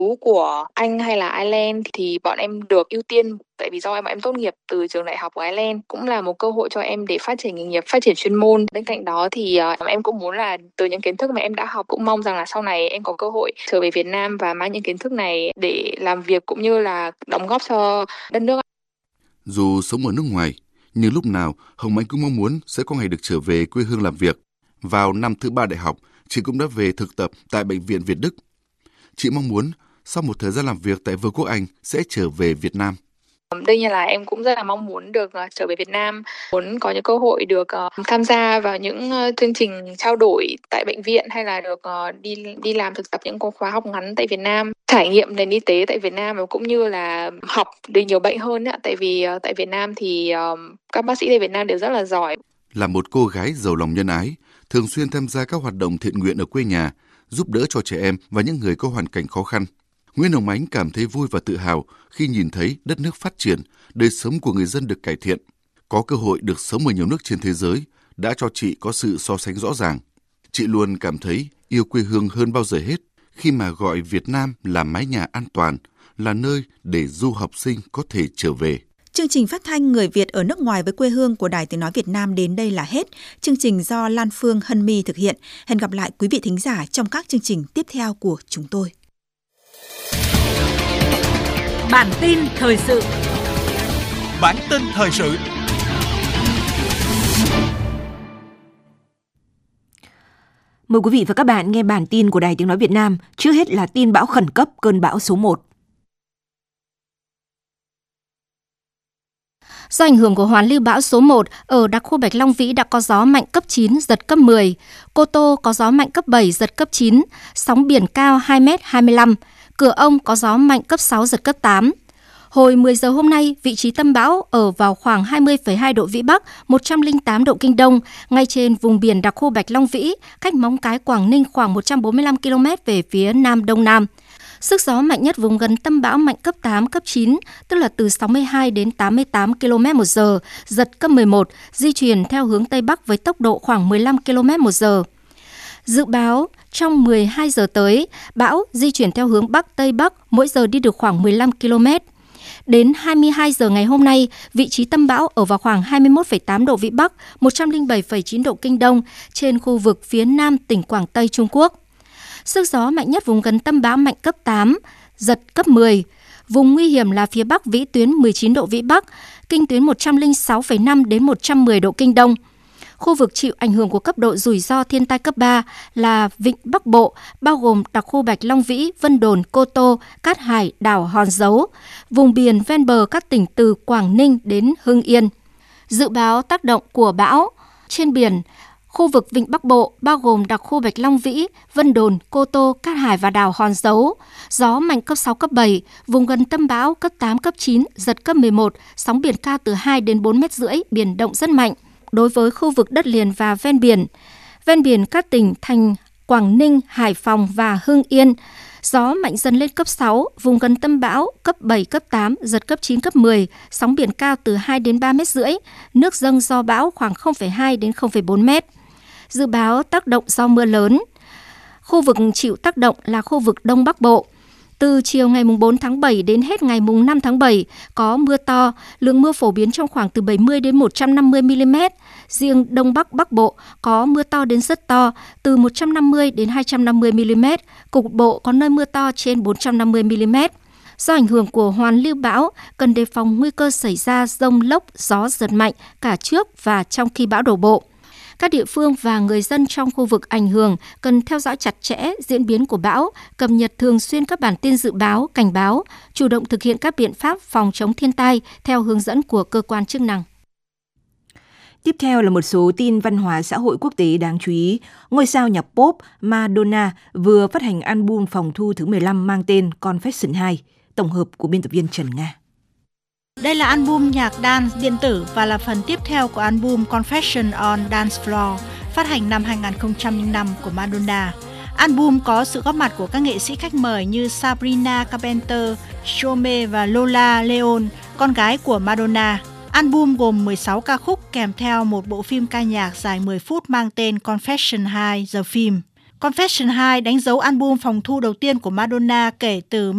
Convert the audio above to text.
của Anh hay là Ireland thì bọn em được ưu tiên, tại vì do bọn em tốt nghiệp từ trường đại học của Ireland, cũng là một cơ hội cho em để phát triển nghề nghiệp, phát triển chuyên môn. Bên cạnh đó thì em cũng muốn là từ những kiến thức mà em đã học, cũng mong rằng là sau này em có cơ hội trở về Việt Nam và mang những kiến thức này để làm việc cũng như là đóng góp cho đất nước. Dù sống ở nước ngoài, nhưng lúc nào Hồng Ánh cũng mong muốn sẽ có ngày được trở về quê hương làm việc. Vào năm thứ 3 đại học, chị cũng đã về thực tập tại Bệnh viện Việt Đức. Chị mong muốn sau một thời gian làm việc tại Vương quốc Anh sẽ trở về Việt Nam. Đương nhiên là em cũng rất là mong muốn được trở về Việt Nam, muốn có những cơ hội được tham gia vào những chương trình trao đổi tại bệnh viện, hay là được đi làm thực tập những khóa học ngắn tại Việt Nam, trải nghiệm nền y tế tại Việt Nam và cũng như là học được nhiều bệnh hơn ạ. Tại vì tại Việt Nam thì các bác sĩ tại Việt Nam đều rất là giỏi. Là một cô gái giàu lòng nhân ái, thường xuyên tham gia các hoạt động thiện nguyện ở quê nhà, giúp đỡ cho trẻ em và những người có hoàn cảnh khó khăn, Nguyễn Hồng Ánh cảm thấy vui và tự hào khi nhìn thấy đất nước phát triển, đời sống của người dân được cải thiện. Có cơ hội được sống ở nhiều nước trên thế giới đã cho chị có sự so sánh rõ ràng. Chị luôn cảm thấy yêu quê hương hơn bao giờ hết khi mà gọi Việt Nam là mái nhà an toàn, là nơi để du học sinh có thể trở về. Chương trình phát thanh Người Việt ở nước ngoài với quê hương của Đài Tiếng nói Việt Nam đến đây là hết. Chương trình do Lan Phương Hân My thực hiện. Hẹn gặp lại quý vị thính giả trong các chương trình tiếp theo của chúng tôi. Bản tin thời sự. Bản tin thời sự. Mời quý vị và các bạn nghe bản tin của Đài Tiếng nói Việt Nam. Trước hết là tin bão khẩn cấp cơn bão số 1. Do ảnh hưởng của hoàn lưu bão số 1, ở đặc khu Bạch Long Vĩ đã có gió mạnh cấp 9, giật cấp 10. Cô Tô có gió mạnh cấp 7, giật cấp 9, sóng biển cao 2,25 m. Cửa Ông có gió mạnh cấp 6, giật cấp 8. Hồi 10 giờ hôm nay, vị trí tâm bão ở vào khoảng 20,2 độ Vĩ Bắc, 108 độ Kinh Đông, ngay trên vùng biển đặc khu Bạch Long Vĩ, cách Móng Cái, Quảng Ninh khoảng 145 km về phía Nam Đông Nam. Sức gió mạnh nhất vùng gần tâm bão mạnh cấp 8, cấp 9, tức là từ 62 đến 88 km/h, giật cấp 11, di chuyển theo hướng Tây Bắc với tốc độ khoảng 15 km/h. Dự báo trong 12 giờ tới, bão di chuyển theo hướng Bắc Tây Bắc, mỗi giờ đi được khoảng 15 km. Đến 22 giờ ngày hôm nay, vị trí tâm bão ở vào khoảng 21,8 độ Vĩ Bắc, 107,9 độ Kinh Đông trên khu vực phía Nam tỉnh Quảng Tây, Trung Quốc. Sức gió mạnh nhất vùng gần tâm bão mạnh cấp 8, giật cấp 10. Vùng nguy hiểm là phía Bắc vĩ tuyến 19 độ Vĩ Bắc, kinh tuyến 106,5 đến 110 độ Kinh Đông. Khu vực chịu ảnh hưởng của cấp độ rủi ro thiên tai cấp 3 là Vịnh Bắc Bộ, bao gồm đặc khu Bạch Long Vĩ, Vân Đồn, Cô Tô, Cát Hải, đảo Hòn Dấu, vùng biển ven bờ các tỉnh từ Quảng Ninh đến Hưng Yên. Dự báo tác động của bão trên biển, khu vực Vịnh Bắc Bộ, bao gồm đặc khu Bạch Long Vĩ, Vân Đồn, Cô Tô, Cát Hải và đảo Hòn Dấu, gió mạnh cấp 6, cấp 7, vùng gần tâm bão cấp 8, cấp 9, giật cấp 11, sóng biển cao từ 2 đến 4,5 m, biển động rất mạnh. Đối với khu vực đất liền và ven biển các tỉnh thành Quảng Ninh, Hải Phòng và Hưng Yên, gió mạnh dần lên cấp 6, vùng gần tâm bão cấp 7, cấp 8, giật cấp 9, cấp 10, sóng biển cao từ 2 đến 3,5 m, nước dâng do bão khoảng 0,2 đến 0,4 m. Dự báo tác động do mưa lớn. Khu vực chịu tác động là khu vực Đông Bắc Bộ. Từ chiều ngày 4 tháng 7 đến hết ngày 5 tháng 7 có mưa to, lượng mưa phổ biến trong khoảng từ 70 đến 150 mm. Riêng Đông Bắc Bắc Bộ có mưa to đến rất to, từ 150 đến 250 mm, cục bộ có nơi mưa to trên 450 mm. Do ảnh hưởng của hoàn lưu bão, cần đề phòng nguy cơ xảy ra dông lốc, gió giật mạnh cả trước và trong khi bão đổ bộ. Các địa phương và người dân trong khu vực ảnh hưởng cần theo dõi chặt chẽ diễn biến của bão, cập nhật thường xuyên các bản tin dự báo, cảnh báo, chủ động thực hiện các biện pháp phòng chống thiên tai theo hướng dẫn của cơ quan chức năng. Tiếp theo là một số tin văn hóa xã hội quốc tế đáng chú ý. Ngôi sao nhạc pop Madonna vừa phát hành album phòng thu thứ 15 mang tên Confession 2, tổng hợp của biên tập viên Trần Nga. Đây là album nhạc dance điện tử và là phần tiếp theo của album Confession on Dance Floor, phát hành năm 2005 của Madonna. Album có sự góp mặt của các nghệ sĩ khách mời như Sabrina Carpenter, Stromae và Lola Leon, con gái của Madonna. Album gồm 16 ca khúc kèm theo một bộ phim ca nhạc dài 10 phút mang tên Confession 2 The Film. Confession 2 đánh dấu album phòng thu đầu tiên của Madonna kể từ